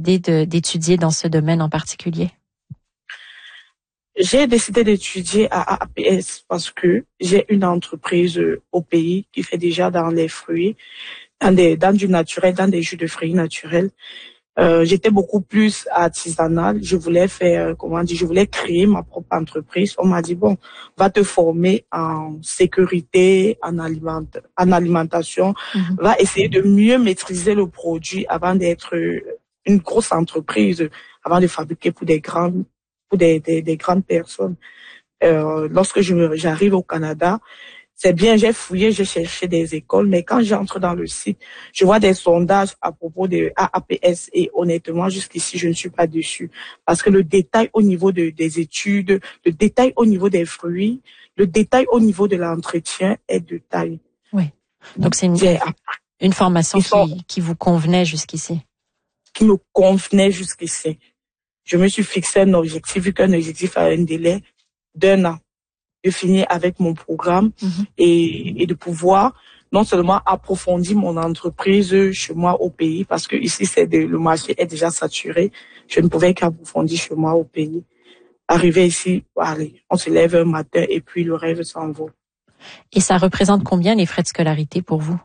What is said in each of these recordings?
décidé d'étudier dans ce domaine en particulier? J'ai décidé d'étudier à APS parce que j'ai une entreprise au pays qui fait déjà dans les fruits, dans du naturel, dans des jus de fruits naturels. J'étais beaucoup plus artisanale. Je voulais faire, je voulais créer ma propre entreprise. On m'a dit, bon, va te former en sécurité, en alimentation, va essayer de mieux maîtriser le produit avant d'être une grosse entreprise, avant de fabriquer pour des grandes personnes. Lorsque j'arrive au Canada, c'est bien, j'ai fouillé, j'ai cherché des écoles, mais quand j'entre dans le site, je vois des sondages à propos de AAPS et honnêtement, jusqu'ici, je ne suis pas dessus. Parce que le détail au niveau des études, le détail au niveau des fruits, le détail au niveau de l'entretien est de taille. Oui. Donc, c'est une formation qui vous convenait jusqu'ici. Qui me convenait jusqu'ici. Je me suis fixé un objectif, vu qu'un objectif a un délai d'1 an. De finir avec mon programme et de pouvoir non seulement approfondir mon entreprise chez moi au pays, parce que ici le marché est déjà saturé. Je ne pouvais qu'approfondir chez moi au pays. Arriver ici, allez, on se lève un matin et puis le rêve s'en va. Et ça représente combien les frais de scolarité pour vous?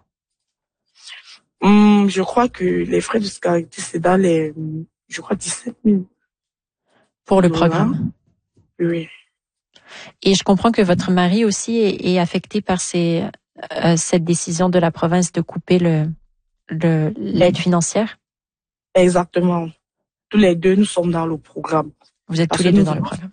Je crois que les frais de scolarité, c'est dans les, 17 000. Pour le programme? Oui. Et je comprends que votre mari aussi est affecté par cette décision de la province de couper l'aide financière? Exactement. Tous les deux, nous sommes dans le programme. Vous êtes tous les deux dans le programme.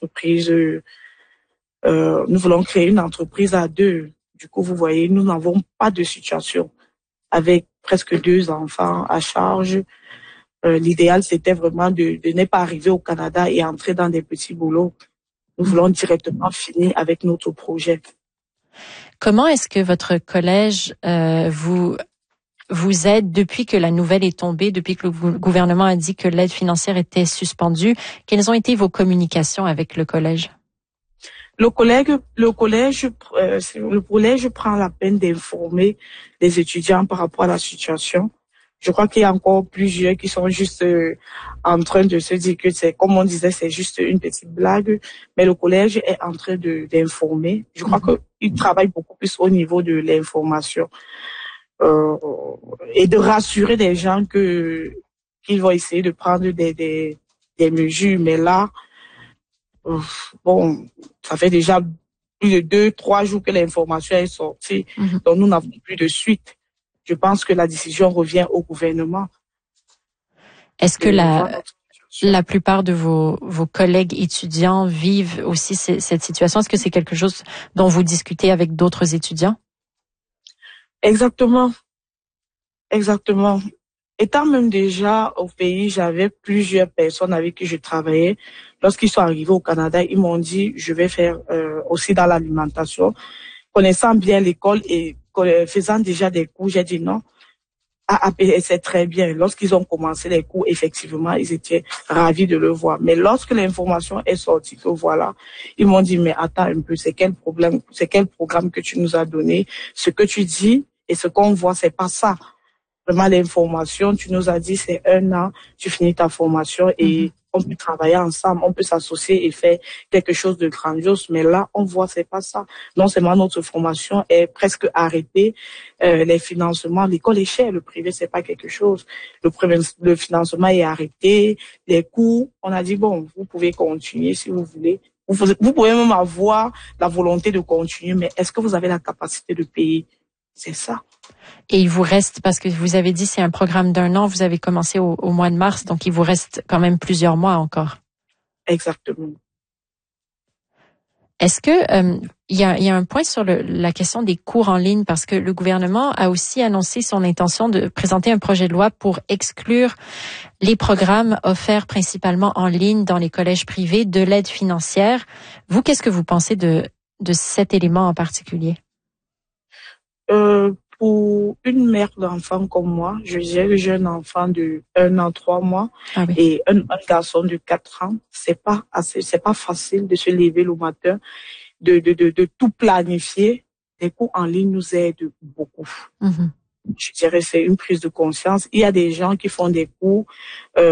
Nous voulons créer une entreprise à deux. Du coup, vous voyez, nous n'avons pas de situation avec presque 2 enfants à charge. L'idéal, c'était vraiment de ne pas arriver au Canada et entrer dans des petits boulots. Nous voulons directement finir avec notre projet. Comment est-ce que votre collège vous aide depuis que la nouvelle est tombée, depuis que le gouvernement a dit que l'aide financière était suspendue? Quelles ont été vos communications avec le collège? Le collège prend la peine d'informer les étudiants par rapport à la situation. Je crois qu'il y a encore plusieurs qui sont juste en train de se dire que comme on disait, c'est juste une petite blague. Mais le collège est en train d'informer. Je crois qu'il travaille beaucoup plus au niveau de l'information et de rassurer les gens qu'ils vont essayer de prendre des mesures. Mais là, bon, ça fait déjà plus de 2-3 jours que l'information est sortie, donc nous n'avons plus de suite. Je pense que la décision revient au gouvernement. Est-ce que la plupart de vos collègues étudiants vivent aussi cette situation? Est-ce que c'est quelque chose dont vous discutez avec d'autres étudiants? Exactement. Exactement. Étant même déjà au pays, j'avais plusieurs personnes avec qui je travaillais. Lorsqu'ils sont arrivés au Canada, ils m'ont dit, je vais faire aussi dans l'alimentation. Connaissant bien l'école et faisant déjà des cours, j'ai dit non. c'est très bien. Lorsqu'ils ont commencé les cours, effectivement, ils étaient ravis de le voir. Mais lorsque l'information est sortie, que voilà, ils m'ont dit, mais attends un peu, c'est quel programme que tu nous as donné? Ce que tu dis et ce qu'on voit, c'est pas ça. Vraiment, l'information, tu nous as dit, c'est 1 an, tu finis ta formation et on peut travailler ensemble, on peut s'associer et faire quelque chose de grandiose. Mais là, on voit, c'est pas ça. Non seulement notre formation est presque arrêtée, les financements, l'école est chère, le privé, c'est pas quelque chose. Le financement est arrêté, les cours, on a dit, bon, vous pouvez continuer si vous voulez. Vous pouvez même avoir la volonté de continuer, mais est-ce que vous avez la capacité de payer? C'est ça. Et il vous reste, parce que vous avez dit c'est un programme d'1 an, vous avez commencé au mois de mars, donc il vous reste quand même plusieurs mois encore. Exactement. Est-ce que il y a un point sur la question des cours en ligne, parce que le gouvernement a aussi annoncé son intention de présenter un projet de loi pour exclure les programmes offerts principalement en ligne dans les collèges privés de l'aide financière. Vous, qu'est-ce que vous pensez de cet élément en particulier? Pour une mère d'enfant comme moi, je dirais que j'ai un enfant de 1 an, 3 mois et un garçon de 4 ans. C'est pas facile de se lever le matin, de tout planifier. Les cours en ligne nous aident beaucoup. Je dirais que c'est une prise de conscience. Il y a des gens qui font des cours